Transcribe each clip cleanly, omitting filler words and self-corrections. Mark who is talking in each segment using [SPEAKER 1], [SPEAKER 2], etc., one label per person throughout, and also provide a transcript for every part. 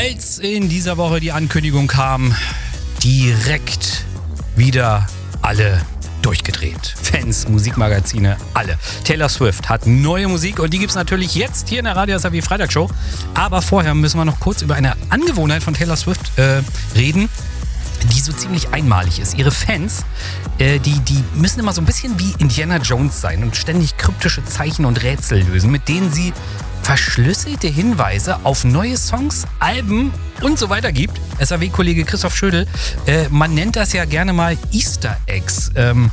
[SPEAKER 1] Als in dieser Woche die Ankündigung kam, direkt wieder alle durchgedreht. Fans, Musikmagazine, alle. Taylor Swift hat neue Musik und die gibt es natürlich jetzt hier in der Radio SAW Freitagshow. Aber vorher müssen wir noch kurz über eine Angewohnheit von Taylor Swift reden, die so ziemlich einmalig ist. Ihre Fans, die müssen immer so ein bisschen wie Indiana Jones sein und ständig kryptische Zeichen und Rätsel lösen, mit denen sie verschlüsselte Hinweise auf neue Songs, Alben und so weiter gibt. SAW-Kollege Christoph Schödel, man nennt das ja gerne mal Easter Eggs.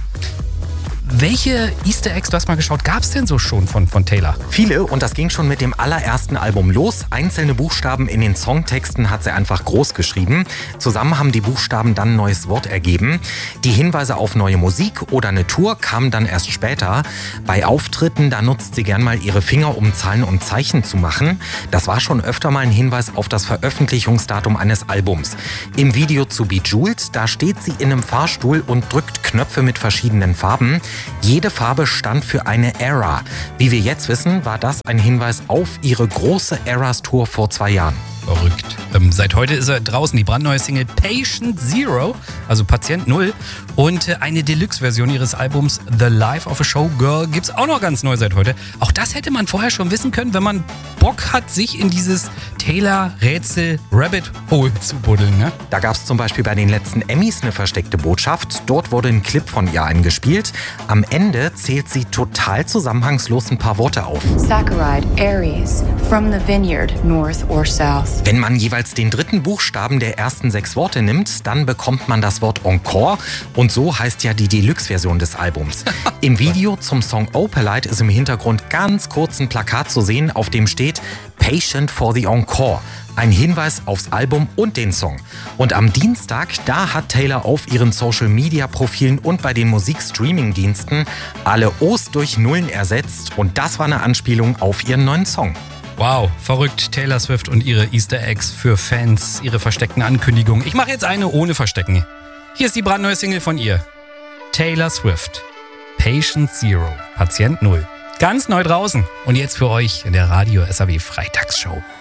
[SPEAKER 1] Welche Easter Eggs, du hast mal geschaut, gab es denn so schon von Taylor?
[SPEAKER 2] Viele, und das ging schon mit dem allerersten Album los. Einzelne Buchstaben in den Songtexten hat sie einfach groß geschrieben. Zusammen haben die Buchstaben dann ein neues Wort ergeben. Die Hinweise auf neue Musik oder eine Tour kamen dann erst später. Bei Auftritten, da nutzt sie gern mal ihre Finger, um Zahlen und Zeichen zu machen. Das war schon öfter mal ein Hinweis auf das Veröffentlichungsdatum eines Albums. Im Video zu Bejeweled, da steht sie in einem Fahrstuhl und drückt Knöpfe mit verschiedenen Farben. Jede Farbe stand für eine Era. Wie wir jetzt wissen, war das ein Hinweis auf ihre große Eras-Tour vor 2 Jahren.
[SPEAKER 1] Verrückt. Seit heute ist er draußen, die brandneue Single Patient Zero, also Patient Null. Und eine Deluxe-Version ihres Albums The Life of a Showgirl gibt es auch noch ganz neu seit heute. Auch das hätte man vorher schon wissen können, wenn man Bock hat, sich in dieses Taylor-Rätsel-Rabbit-Hole zu buddeln. Ne?
[SPEAKER 2] Da gab es zum Beispiel bei den letzten Emmys eine versteckte Botschaft. Dort wurde ein Clip von ihr eingespielt. Am Ende zählt sie total zusammenhangslos ein paar Worte auf.
[SPEAKER 3] Saccharide, Aries, from the vineyard, north or south.
[SPEAKER 2] Wenn man jeweils den dritten Buchstaben der ersten 6 Worte nimmt, dann bekommt man das Wort Encore. Und so heißt ja die Deluxe-Version des Albums. Im Video zum Song Opalite ist im Hintergrund ganz kurz ein Plakat zu sehen, auf dem steht Patient for the Encore. Ein Hinweis aufs Album und den Song. Und am Dienstag, da hat Taylor auf ihren Social-Media-Profilen und bei den Musikstreaming-Diensten alle O's durch Nullen ersetzt. Und das war eine Anspielung auf ihren neuen Song.
[SPEAKER 1] Wow, verrückt. Taylor Swift und ihre Easter Eggs für Fans, ihre versteckten Ankündigungen. Ich mache jetzt eine ohne Verstecken. Hier ist die brandneue Single von ihr. Taylor Swift. Patient Zero. Patient Null. Ganz neu draußen. Und jetzt für euch in der Radio SAW Freitagsshow.